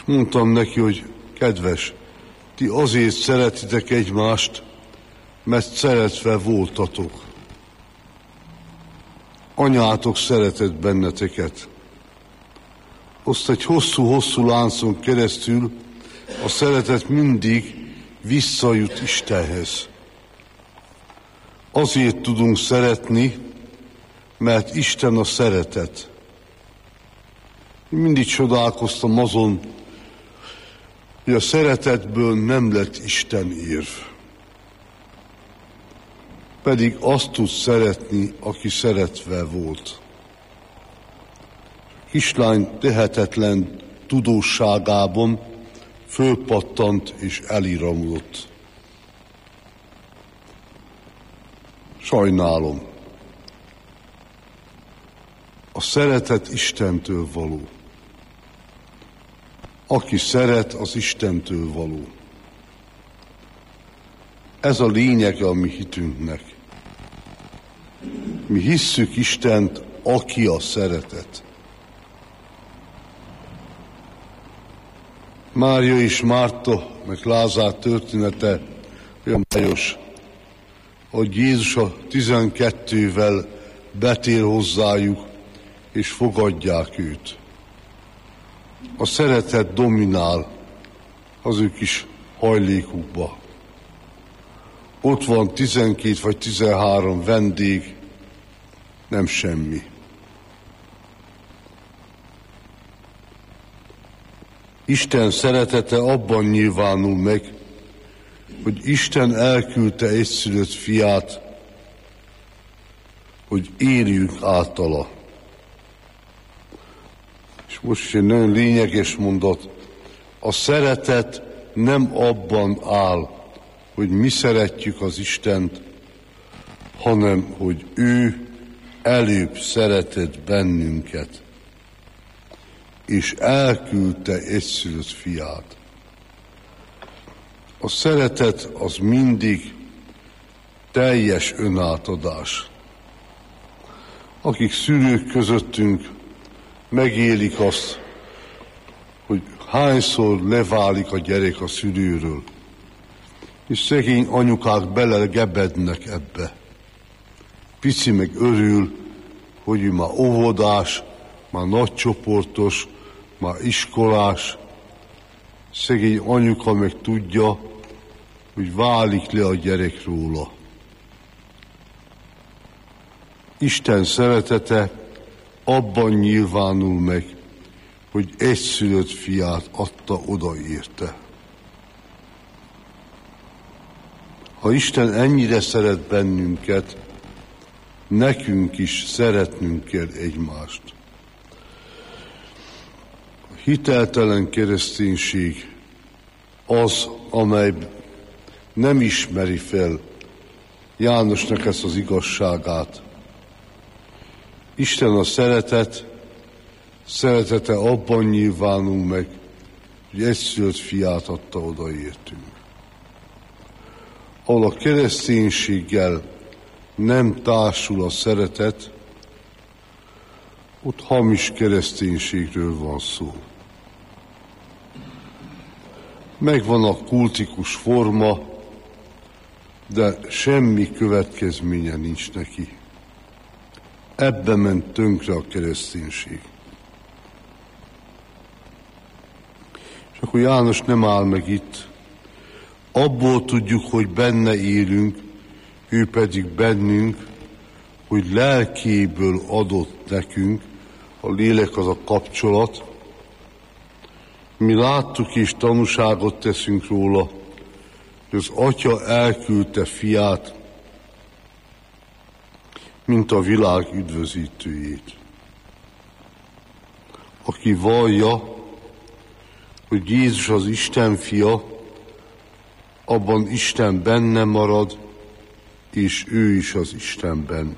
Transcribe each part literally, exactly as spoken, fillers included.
És mondtam neki, hogy kedves, ti azért szeretitek egymást, mert szeretve voltatok. Anyátok szeretett benneteket. Azt egy hosszú-hosszú láncon keresztül a szeretet mindig visszajut Istenhez. Azért tudunk szeretni, mert Isten a szeretet. Én mindig csodálkoztam azon, hogy a szeretetből nem lett Isten érv. Pedig azt tud szeretni, aki szeretve volt. Kislány tehetetlen tudósságában fölpattant és eliramlott. Sajnálom. A szeretet Istentől való. Aki szeret, az Istentől való. Ez a lényege a mi hitünknek. Mi hisszük Istent, aki a szeretet. Mária és Márta, meg Lázár története olyan bajos, hogy Jézus a tizenkettővel betér hozzájuk, és fogadják őt. A szeretet dominál az ő kis hajlékukba. Ott van tizenkét vagy tizenhárom vendég, nem semmi. Isten szeretete abban nyilvánul meg, hogy Isten elküldte egyszülött fiát, hogy éljünk általa. És most is egy nagyon lényeges mondat. A szeretet nem abban áll, hogy mi szeretjük az Istent, hanem hogy ő előbb szeretett bennünket, és elküldte egyszülött fiát. A szeretet az mindig teljes önátadás. Akik szülők közöttünk megélik azt, hogy hányszor leválik a gyerek a szülőről, és szegény anyukák belegebednek ebbe. Pici meg örül, hogy ő már óvodás, már nagycsoportos, már iskolás. Szegény anyuka meg tudja, hogy válik le a gyerek róla. Isten szeretete abban nyilvánul meg, hogy egyszülött fiát adta oda érte. Ha Isten ennyire szeret bennünket, nekünk is szeretnünk kell egymást. A hiteltelen kereszténység az, amely nem ismeri fel Jánosnak ezt az igazságát. Isten a szeretet, szeretete abban nyilvánul meg, hogy egyszülött fiát adta oda értünk. Ahol a kereszténységgel nem társul a szeretet, ott hamis kereszténységről van szó. Megvan a kultikus forma, de semmi következménye nincs neki. Ebbe ment tönkre a kereszténység. És akkor János nem áll meg itt. Abból tudjuk, hogy benne élünk, ő pedig bennünk, hogy lelkéből adott nekünk, a lélek az a kapcsolat. Mi láttuk és tanúságot teszünk róla, hogy az Atya elküldte fiát, mint a világ üdvözítőjét. Aki vallja, hogy Jézus az Isten fia, abban Isten benne marad, és ő is az Istenben.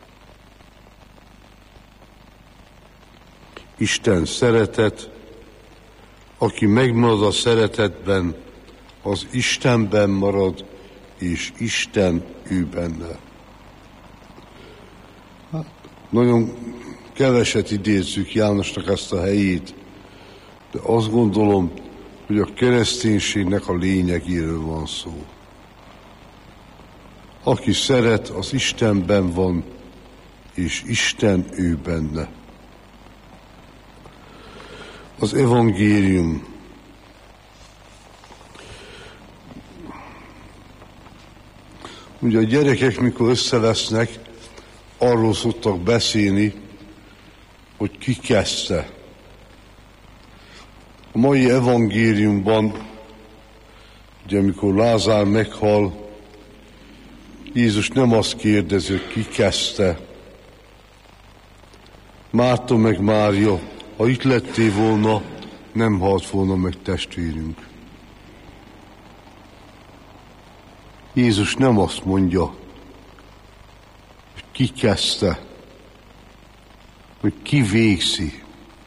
Isten szeretet, aki megmarad a szeretetben, az Istenben marad, és Isten ő benne. Hát, nagyon keveset idézzük Jánosnak ezt a helyét, De azt gondolom, hogy a kereszténységnek a lényegéről van szó. Aki szeret, az Istenben van, és Isten ő benne. Az evangélium. Ugye a gyerekek, mikor összevesznek, arról szoktak beszélni, hogy ki kezdte. A mai evangéliumban, ugye amikor Lázár meghal, Jézus nem azt kérdezi, hogy ki kezdte. Márta meg Mária, ha itt lettél volna, nem halt volna meg testvérünk. Jézus nem azt mondja, hogy ki kezdte, hogy ki végzi.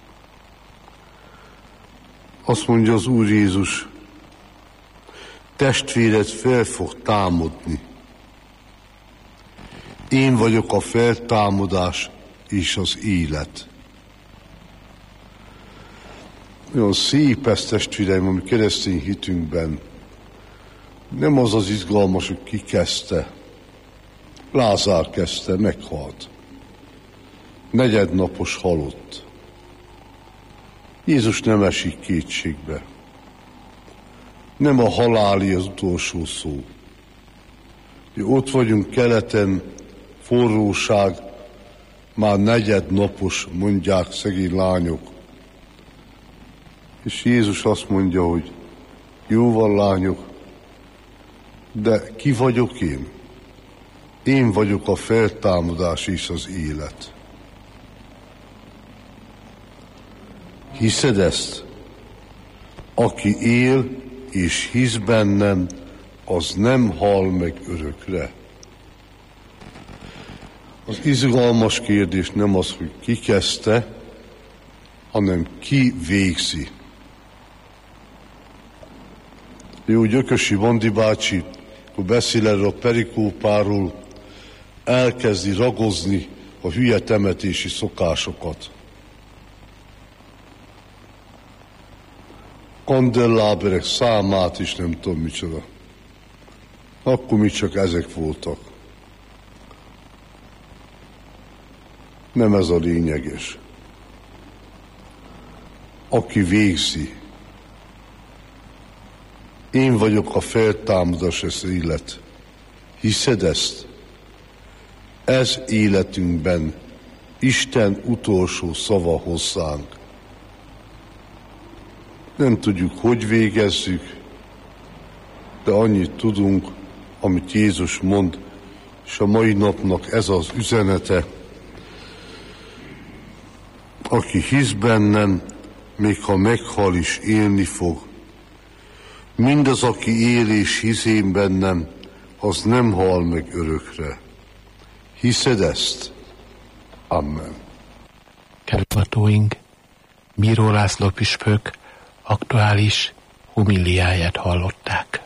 Azt mondja az Úr Jézus, testvéred fel fog támadni. Én vagyok a feltámadás és az élet. Olyan szép ez, testvéreim, ami keresztény hitünkben. Nem az az izgalmas, hogy ki kezdte. Lázár kezdte, meghalt. Negyednapos halott. Jézus nem esik kétségbe. Nem a haláli az utolsó szó. Ott vagyunk keleten, forróság, már negyednapos, mondják szegény lányok. És Jézus azt mondja, hogy jó van, lányok, de ki vagyok én? Én vagyok a feltámadás és az élet. Hiszed ezt? Aki él és hisz bennem, az nem hal meg örökre. Az izgalmas kérdés nem az, hogy ki kezdte, hanem ki végzi. Jó, Gyökösi Bandi bácsi, akkor beszél erről a perikópáról, elkezdi ragozni a hülye temetési szokásokat. Kandelláberek számát is nem tudom micsoda. Akkor mi csak ezek voltak. Nem ez a lényeges. Aki végzi. Én vagyok a feltámadás, ez élet. Hiszed ezt? Ez életünkben Isten utolsó szava hozzánk. Nem tudjuk, hogy végezzük, de annyit tudunk, amit Jézus mond, és a mai napnak ez az üzenete. Aki hisz bennem, még ha meghal is, élni fog. Mindaz, aki él és hisz én bennem, az nem hal meg örökre. Hiszed ezt? Amen. Kedves Bíró László püspök aktuális homiliáját hallották.